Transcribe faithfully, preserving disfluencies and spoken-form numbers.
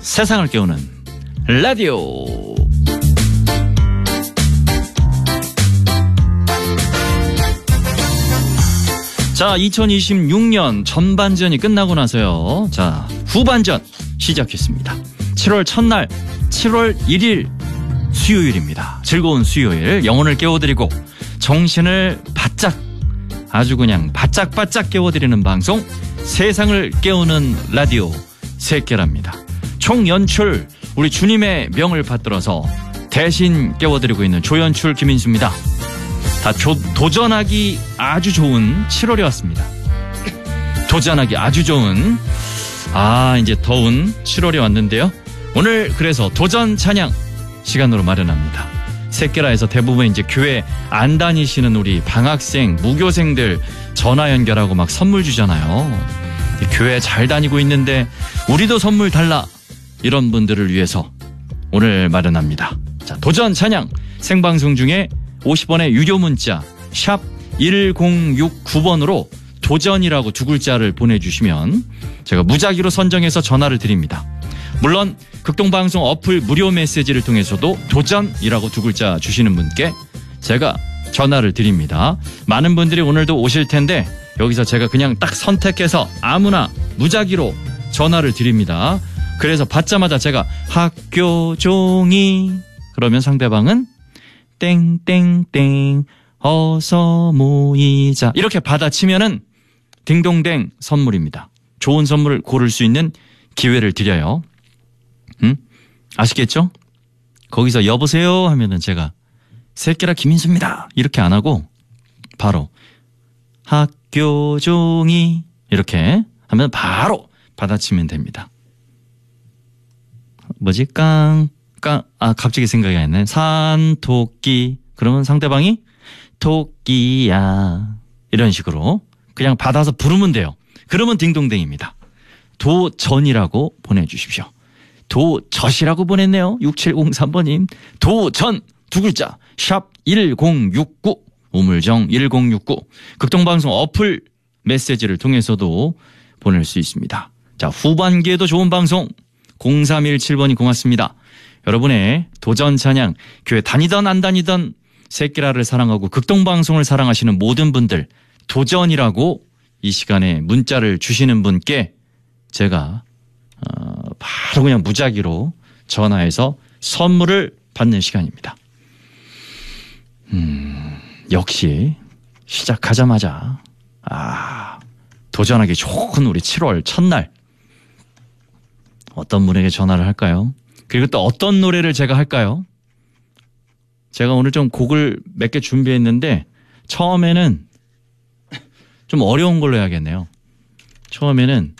세상을 깨우는 라디오. 자, 이천이십육 년 전반전이 끝나고 나서요. 자, 후반전 시작했습니다. 칠월 첫날, 칠월 일일 수요일입니다. 즐거운 수요일, 영혼을 깨워드리고 정신을 바짝, 아주 그냥 바짝바짝 깨워드리는 방송, 세상을 깨우는 라디오 새끼랍니다. 총 연출 우리 주님의 명을 받들어서 대신 깨워드리고 있는 조연출 김인수입니다. 다 조, 도전하기 아주 좋은 칠월이 왔습니다. 도전하기 아주 좋은, 아 이제 더운 칠월이 왔는데요. 오늘 그래서 도전 찬양 시간으로 마련합니다. 새끼라에서 대부분 이제 교회 안 다니시는 우리 방학생, 무교생들 전화 연결하고 막 선물 주잖아요. 교회 잘 다니고 있는데 우리도 선물 달라, 이런 분들을 위해서 오늘 마련합니다. 자, 도전 찬양 생방송 중에 오십 원의 유료 문자 샵 일공육구 번으로 도전이라고 두 글자를 보내주시면 제가 무작위로 선정해서 전화를 드립니다. 물론 극동방송 어플 무료 메시지를 통해서도 도전이라고 두 글자 주시는 분께 제가 전화를 드립니다. 많은 분들이 오늘도 오실 텐데 여기서 제가 그냥 딱 선택해서 아무나 무작위로 전화를 드립니다. 그래서 받자마자 제가 학교 종이, 그러면 상대방은 땡땡땡 어서 모이자, 이렇게 받아치면은 딩동댕 선물입니다. 좋은 선물을 고를 수 있는 기회를 드려요. 응? 아시겠죠? 거기서 여보세요 하면은 제가 새끼라 김인수입니다 이렇게 안 하고 바로 학교 종이 이렇게 하면 바로 받아치면 됩니다. 뭐지? 깡, 깡, 아, 갑자기 생각이 안 나네. 산토끼. 그러면 상대방이 토끼야. 이런 식으로 그냥 받아서 부르면 돼요. 그러면 딩동댕입니다. 도전이라고 보내주십시오. 도젖이라고 보냈네요. 육칠공삼 번님. 도전 두 글자 샵 일공육구, 우물정 일공육구, 극동방송 어플 메시지를 통해서도 보낼 수 있습니다. 자, 후반기에도 좋은 방송 공삼일칠 번이 고맙습니다. 여러분의 도전 찬양, 교회 다니던 안 다니던 새끼라를 사랑하고 극동방송을 사랑하시는 모든 분들, 도전이라고 이 시간에 문자를 주시는 분께 제가 어, 바로 그냥 무작위로 전화해서 선물을 받는 시간입니다. 음, 역시 시작하자마자 아, 도전하기 좋은 우리 칠월 첫날, 어떤 분에게 전화를 할까요? 그리고 또 어떤 노래를 제가 할까요? 제가 오늘 좀 곡을 몇 개 준비했는데 처음에는 좀 어려운 걸로 해야겠네요. 처음에는